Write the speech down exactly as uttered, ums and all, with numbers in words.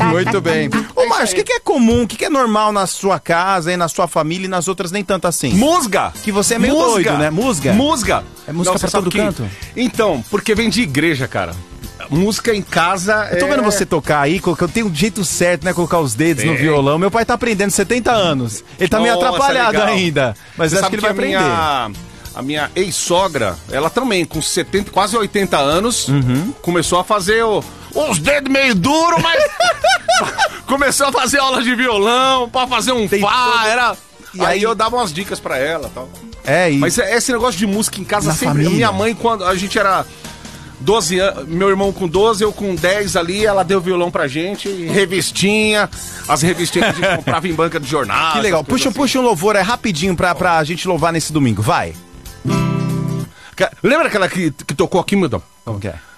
Muito bem. Ô, Márcio, o que, que é comum, o que, que é normal na sua casa, e na sua família e nas outras nem tanto assim? Musga! Que você é meio Musga. doido, né? Musga? Musga! É música Não, pra você sabe todo que- canto? Então, porque vem de igreja, cara. Música em casa Eu tô é... vendo você tocar aí, colocar- tem um jeito certo, né? Colocar os dedos no Tem. violão. Meu pai tá aprendendo setenta anos. Ele tá meio Nossa, atrapalhado legal. ainda. Mas Você eu acho sabe que ele vai a aprender. minha, a minha ex-sogra, ela também, com setenta, quase oitenta anos, Uhum. começou a fazer o, os dedos meio duros, mas começou a fazer aula de violão, pra fazer um Tem fá, todo- era... E aí, aí- eu dava umas dicas pra ela e tal. É, e... Mas esse negócio de música em casa Na sempre... família. Minha mãe, quando a gente era doze anos, meu irmão com doze, eu com dez ali, ela deu violão pra gente, revistinha, as revistinhas que a gente comprava em banca de jornal. Que legal. essas coisas Puxa, assim. puxa um louvor aí rapidinho pra, pra gente louvar nesse domingo. Vai. Lembra aquela que, que tocou aqui, meu Dom? Como que é?